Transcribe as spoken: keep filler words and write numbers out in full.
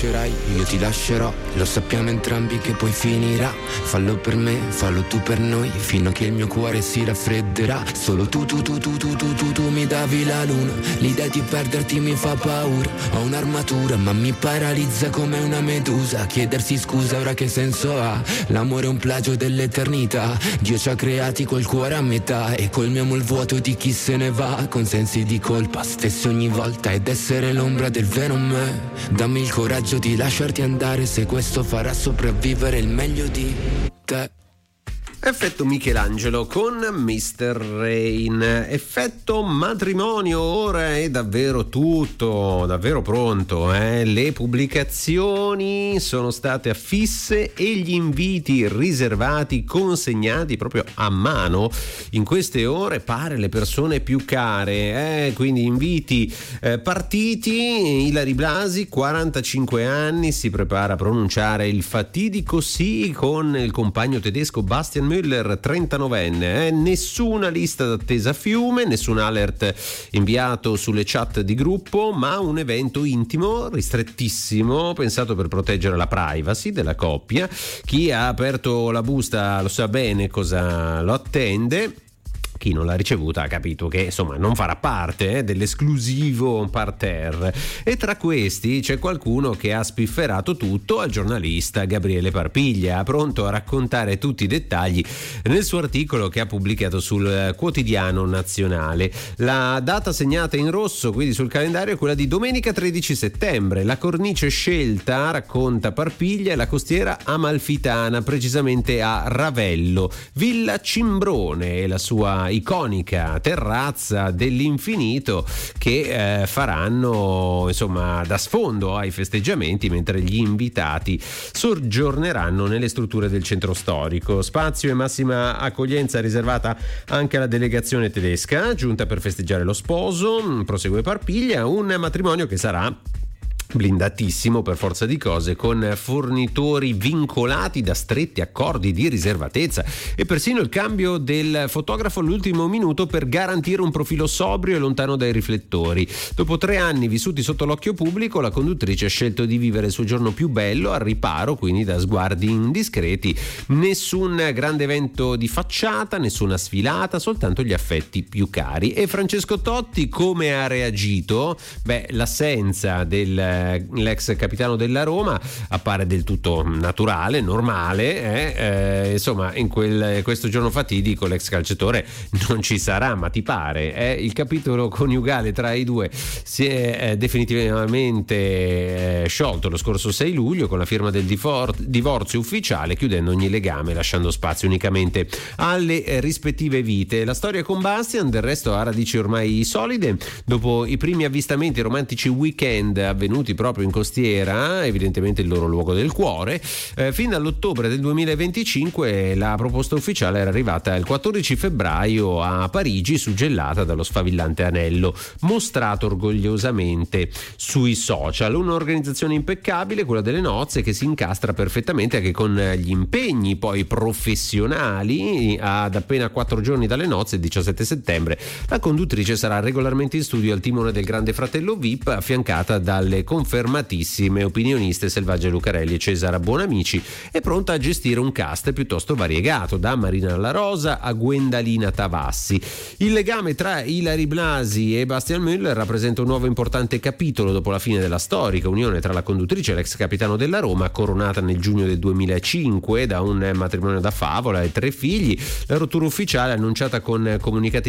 lascerai, io ti lascerò. Lo sappiamo entrambi che poi finirà. Fallo per me, fallo tu per noi, fino a che il mio cuore si raffredderà. Solo tu, tu, tu, tu, tu, tu, tu, tu mi davi la luna. L'idea di perderti mi fa paura. Ho un'armatura ma mi paralizza come una medusa. Chiedersi scusa ora che senso ha? L'amore è un plagio dell'eternità. Dio ci ha creati col cuore a metà e colmiamo il vuoto di chi se ne va, con sensi di colpa stessi ogni volta, ed essere l'ombra del vero me. Dammi il coraggio di lasciarti andare, se questo farà sopravvivere il meglio di te. Effetto Michelangelo con mister Rain. Effetto matrimonio, ora è davvero tutto, davvero pronto, eh? Le pubblicazioni sono state affisse e gli inviti riservati consegnati proprio a mano in queste ore, pare le persone più care, eh? Quindi inviti eh, partiti. Ilary Blasi, quarantacinque anni, si prepara a pronunciare il fatidico sì con il compagno tedesco Bastian Müller, trentanovenne, eh? Nessuna lista d'attesa a Fiume, nessun alert inviato sulle chat di gruppo, ma un evento intimo, ristrettissimo, pensato per proteggere la privacy della coppia. Chi ha aperto la busta lo sa bene cosa lo attende. Chi non l'ha ricevuta ha capito che insomma non farà parte eh, dell'esclusivo parterre, e tra questi c'è qualcuno che ha spifferato tutto al giornalista Gabriele Parpiglia, pronto a raccontare tutti i dettagli nel suo articolo che ha pubblicato sul Quotidiano Nazionale. La data segnata in rosso quindi sul calendario è quella di domenica tredici settembre. La cornice scelta, racconta Parpiglia, è la costiera amalfitana, precisamente a Ravello, Villa Cimbrone e la sua iconica terrazza dell'infinito, che eh, faranno insomma da sfondo ai festeggiamenti, mentre gli invitati soggiorneranno nelle strutture del centro storico. Spazio e massima accoglienza riservata anche alla delegazione tedesca giunta per festeggiare lo sposo, prosegue Parpiglia, un matrimonio che sarà blindatissimo per forza di cose, con fornitori vincolati da stretti accordi di riservatezza e persino il cambio del fotografo all'ultimo minuto per garantire un profilo sobrio e lontano dai riflettori. Dopo tre anni vissuti sotto l'occhio pubblico, la conduttrice ha scelto di vivere il suo giorno più bello al riparo quindi da sguardi indiscreti. Nessun grande evento di facciata, nessuna sfilata, soltanto gli affetti più cari. E Francesco Totti come ha reagito? Beh, l'assenza del l'ex capitano della Roma appare del tutto naturale, normale, eh? Eh, insomma in quel, questo giorno fatidico l'ex calciatore non ci sarà, ma ti pare? Eh? Il capitolo coniugale tra i due si è eh, definitivamente eh, sciolto lo scorso sei luglio con la firma del difor- divorzio ufficiale, chiudendo ogni legame, lasciando spazio unicamente alle eh, rispettive vite. La storia con Bastian del resto ha radici ormai solide. Dopo i primi avvistamenti romantici weekend avvenuti proprio in costiera, evidentemente il loro luogo del cuore, eh, fin dall'ottobre del duemilaventicinque la proposta ufficiale era arrivata il quattordici febbraio a Parigi, suggellata dallo sfavillante anello mostrato orgogliosamente sui social. Un'organizzazione impeccabile, quella delle nozze, che si incastra perfettamente anche con gli impegni poi professionali. Ad appena quattro giorni dalle nozze, il diciassette settembre, la conduttrice sarà regolarmente in studio al timone del Grande Fratello V I P, affiancata dalle confermatissime opinioniste Selvaggia Lucarelli e Cesara Buonamici, è pronta a gestire un cast piuttosto variegato, da Marina La Rosa a Gwendalina Tavassi. Il legame tra Ilary Blasi e Bastian Müller rappresenta un nuovo importante capitolo dopo la fine della storica unione tra la conduttrice e l'ex capitano della Roma, coronata nel giugno del duemilacinque da un matrimonio da favola e tre figli. La rottura ufficiale, annunciata con comunicati